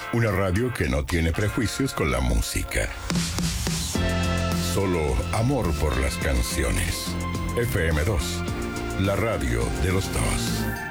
Una radio que no tiene prejuicios con la música. Solo amor por las canciones. FM2, la radio de los dos.